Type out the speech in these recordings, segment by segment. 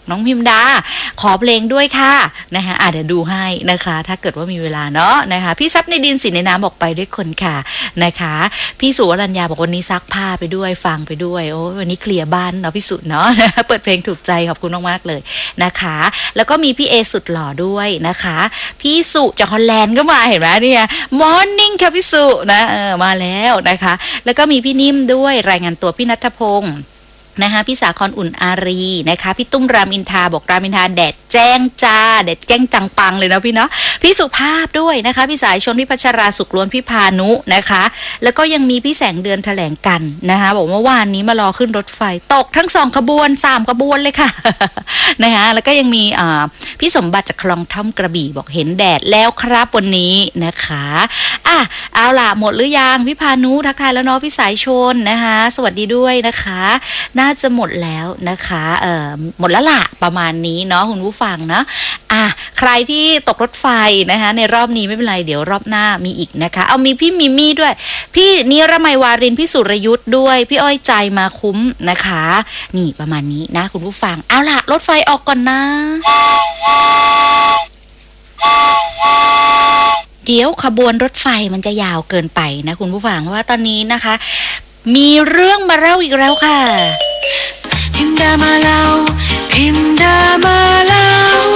น้องพิมดาขอเพลงด้วยค่ะนะคะเดี๋ยวดูให้นะคะถ้าเกิดว่ามีเวลาเนาะนะคะพี่ซับในดินสินในน้ำบอกไปด้วยคนค่ะนะคะพี่สุวรัญญาบอกวันนี้ซักผ้าไปด้วยฟังไปด้วยโอ้วันนี้เคลียร์บ้านเนาะพี่สุเนาะ เปิดเพลงถูกใจขอบคุณมากๆเลยนะคะแล้วก็มีพี่เอสุดหล่อด้วยนะคะพี่สุจากฮอลแลนด์ก็มาเห็นไหมเนี่ยมอร์นิ่งค่ะพี่สุนะมาแล้วนะคะแล้วก็มีพี่นิ่มด้วยรายงานตัวพี่ณัฐพงศ์นะคะพี่สาครอุ่นอารีนะคะพี่ตุ้มรามอินทราบอกรามอินทราแดดแจ้งจ้าแดดแจ้งจังปังเลยนะพี่เนาะพี่สุภาพด้วยนะคะพี่สายชนพี่พัชราสุขล้วนพี่พานุนะคะแล้วก็ยังมีพี่แสงเดือนแถลงกันนะคะบอกเมื่อวานนี้มารอขึ้นรถไฟตกทั้ง2ขบวน3ขบวนเลยค่ะ นะคะแล้วก็ยังมีพี่สมบัติจากคลองท่อมกระบี่บอกเห็นแดดแล้วครับวันนี้นะคะเอาล่ะหมดหรือยังพี่พานุทักทายแล้วเนาะพี่สายชนนะคะสวัสดีด้วยนะคะน่าจะหมดแล้วนะคะหมดแล้วล่ะประมาณนี้เนาะคุณผู้ฟังเนาะใครที่ตกรถไฟนะคะในรอบนี้ไม่เป็นไรเดี๋ยวรอบหน้ามีอีกนะคะเอามีพี่มิมี่ด้วยพี่นิรมัยวารินพี่สุรยุทธ์ด้วยพี่อ้อยใจมาคุ้มนะคะนี่ประมาณนี้นะคุณผู้ฟังเอาล่ะรถไฟออกก่อนนะเดี๋ยวขบวนรถไฟมันจะยาวเกินไปนะคุณผู้ฟังเพราะว่าตอนนี้นะคะมีเรื่องมาเล่าอีกแล้วค่ะพิมดามาเล่าพิมดามาเล่า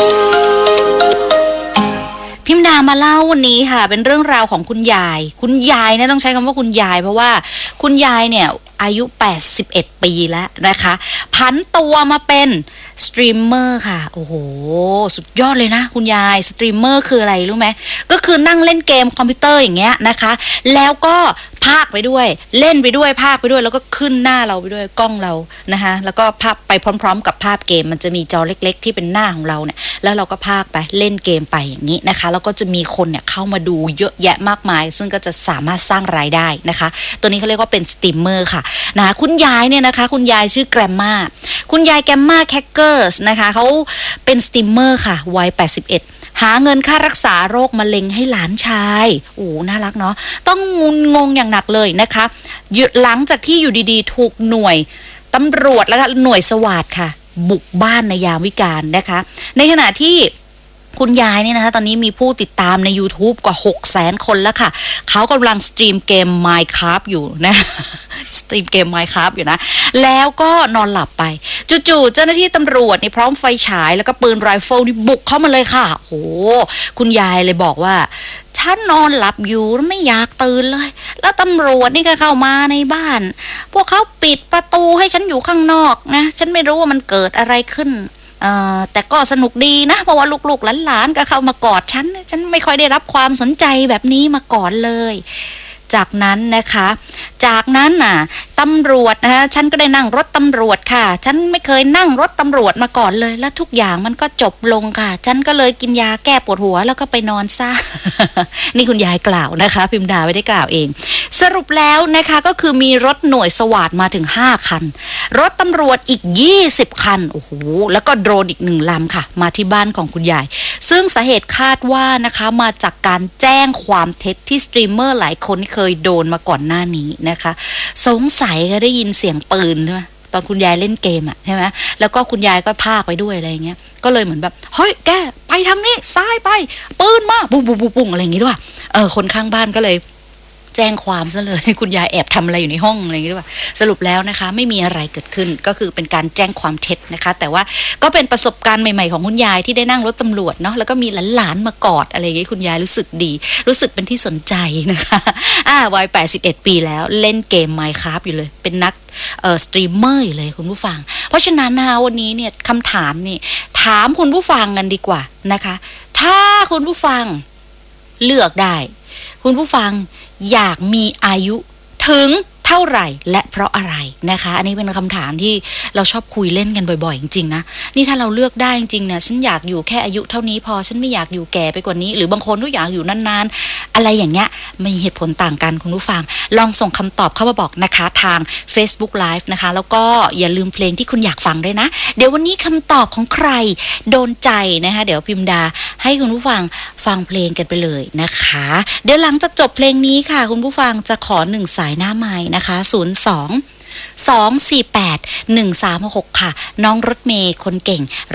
พิมดามาเล่าวันนี้ค่ะเป็นเรื่องราวของคุณยายเนี่ยต้องใช้คำว่าคุณยายเพราะว่าคุณยายเนี่ยอายุ81ปีแล้วนะคะผันตัวมาเป็นสตรีมเมอร์ค่ะโอ้โหสุดยอดเลยนะคุณยายสตรีมเมอร์คืออะไรรู้ไหมก็คือนั่งเล่นเกมคอมพิวเตอร์อย่างเงี้ยนะคะแล้วก็พากไปด้วยเล่นไปด้วยพากไปด้วยแล้วก็ขึ้นหน้าเราไปด้วยกล้องเรานะคะแล้วก็ภาพไปพร้อมๆกับภาพเกมมันจะมีจอเล็กๆที่เป็นหน้าของเราเนี่ยแล้วเราก็พากไปเล่นเกมไปอย่างนี้นะคะแล้วก็จะมีคนเนี่ยเข้ามาดูเยอะแยะมากมายซึ่งก็จะสามารถสร้างรายได้นะคะตัวนี้เขาเรียกว่าเป็นสตรีมเมอร์ค่ะนะคุณยายเนี่ยนะคะคุณยายชื่อแกรมมาคุณยายแกรมมาแคคเกอร์สนะคะเขาเป็นสตรีมเมอร์ค่ะวัย81หาเงินค่ารักษาโรคมะเร็งให้หลานชายโอ้น่ารักเนาะต้องงงอย่างหนักเลยนะคะหลังจากที่อยู่ดีๆถูกหน่วยตำรวจและหน่วยสวาทค่ะบุกบ้านในยามวิกาลนะคะในขณะที่คุณยายเนี่ยนะคะตอนนี้มีผู้ติดตามใน YouTube กว่า 600,000 คนแล้วค่ะเขากำลังสตรีมเกม Minecraft อยู่นะ สตรีมเกม Minecraft อยู่นะแล้วก็นอนหลับไปจู่ๆเจ้าหน้าที่ตำรวจนี่พร้อมไฟฉายแล้วก็ปืนไรเฟิลนี่บุกเข้ามาเลยค่ะโอ้คุณยายเลยบอกว่าฉันนอนหลับอยู่ไม่อยากตื่นเลยแล้วตำรวจนี่ก็เข้ามาในบ้านพวกเขาปิดประตูให้ฉันอยู่ข้างนอกนะฉันไม่รู้ว่ามันเกิดอะไรขึ้นแต่ก็สนุกดีนะเพราะว่าลูกๆหลานๆก็เข้ามากอดฉันไม่ค่อยได้รับความสนใจแบบนี้มาก่อนเลยจากนั้นนะคะตำรวจนะคะฉันก็ได้นั่งรถตำรวจค่ะฉันไม่เคยนั่งรถตำรวจมาก่อนเลยและทุกอย่างมันก็จบลงค่ะฉันก็เลยกินยาแก้ปวดหัวแล้วก็ไปนอนซะ นี่คุณยายกล่าวนะคะพิมดาไม่ได้กล่าวเองสรุปแล้วนะคะก็คือมีรถหน่วยสวาทมาถึง5คันรถตำรวจอีก20คันโอ้โหแล้วก็โดรนอีก1ลำค่ะมาที่บ้านของคุณยายซึ่งสาเหตุคาดว่านะคะมาจากการแจ้งความเท็จที่สตรีมเมอร์หลายคนเคยโดนมาก่อนหน้านี้นะคะสงสัยก็ได้ยินเสียงปืนใช่ไหมตอนคุณยายเล่นเกมใช่ไหมแล้วก็คุณยายก็พากไปด้วยอะไรอย่างเงี้ยก็เลยเหมือนแบบเฮ้ยแกไปทางนี้ซ้ายไปปืนมาปุ้งปุ้งปุ้งปุ้งอะไรอย่างงี้ด้วยคนข้างบ้านก็เลยแจ้งความซะเลยคุณยายแอบทำอะไรอยู่ในห้องอะไรอย่างงี้ด้วยสรุปแล้วนะคะไม่มีอะไรเกิดขึ้นก็คือเป็นการแจ้งความเท็จนะคะแต่ว่าก็เป็นประสบการณ์ใหม่ๆของคุณยายที่ได้นั่งรถตำรวจเนาะแล้วก็มีหลานๆมากอดอะไรอย่างงี้คุณยายรู้สึกดีรู้สึกเป็นที่สนใจนะคะวัย81ปีแล้วเล่นเกม Minecraft อยู่เลยเป็นนักสตรีมเมอร์อยู่เลยคุณผู้ฟังเพราะฉะนั้นนะคะวันนี้เนี่ยคำถามนี่ถามคุณผู้ฟังกันดีกว่านะคะถ้าคุณผู้ฟังเลือกได้คุณผู้ฟังอยากมีอายุถึงเท่าไหร่และเพราะอะไรนะคะอันนี้เป็นคำถามที่เราชอบคุยเล่นกันบ่อยๆจริงๆนะนี่ถ้าเราเลือกได้จริงๆเนี่ยฉันอยากอยู่แค่อายุเท่านี้พอฉันไม่อยากอยู่แก่ไปกว่านี้หรือบางคนก็อยากอยู่นานๆอะไรอย่างเงี้ยมีเหตุผลต่างกันคุณผู้ฟังลองส่งคำตอบเข้ามาบอกนะคะทาง Facebook Live นะคะแล้วก็อย่าลืมเพลงที่คุณอยากฟังด้วยนะเดี๋ยววันนี้คำตอบของใครโดนใจนะคะเดี๋ยวพิมดาให้คุณผู้ฟังฟังเพลงกันไปเลยนะคะเดี๋ยวหลังจากจบเพลงนี้ค่ะคุณผู้ฟังจะขอ1สายหน้าไมค์นะคะ02 248 1366ค่ะน้องรถเมย์คนเก่ง